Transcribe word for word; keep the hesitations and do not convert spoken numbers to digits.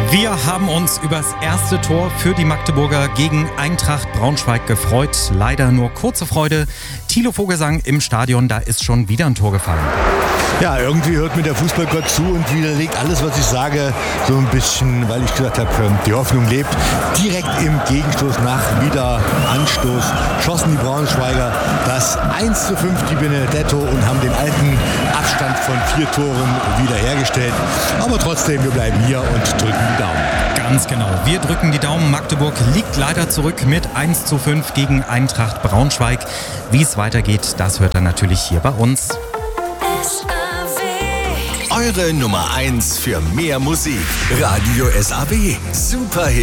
Wir haben uns über das erste Tor für die Magdeburger gegen Eintracht Braunschweig gefreut. Leider nur kurze Freude. Thilo Vogelsang im Stadion, da ist schon wieder ein Tor gefallen. Ja, irgendwie hört mir der Fußballgott zu und widerlegt alles, was ich sage, so ein bisschen, weil ich gesagt habe, die Hoffnung lebt. Direkt im Gegenstoß nach wieder Anstoß schossen die Braunschweiger das eins zu fünf die Benedetto und haben den alten Abstand von vier Toren wiederhergestellt. Aber trotzdem, wir bleiben hier und drücken die Daumen. Ganz genau, wir drücken die Daumen. Magdeburg liegt leider zurück mit eins zu fünf gegen Eintracht Braunschweig. Wie es weitergeht, das hört er natürlich hier bei uns. Eure Nummer eins für mehr Musik. Radio S A W. Super